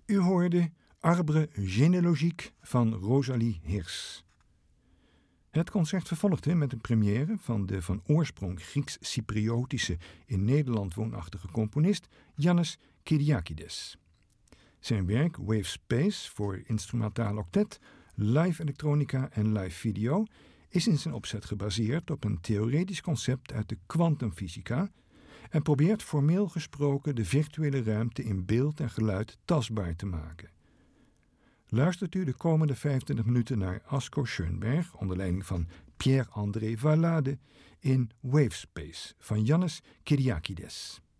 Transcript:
U hoorde Arbre généalogique van Rosalie Hirs. Het concert vervolgde met een première van de van oorsprong Grieks-Cypriotische in Nederland woonachtige componist Yannis Kyriakides. Zijn werk Wave Space voor instrumentaal octet, live elektronica en live video is in zijn opzet gebaseerd op een theoretisch concept uit de kwantumfysica en probeert formeel gesproken de virtuele ruimte in beeld en geluid tastbaar te maken. Luistert u de komende 25 minuten naar Asko Schoenberg onder leiding van Pierre-André Valade in Wavespace van Yannis Kyriakides.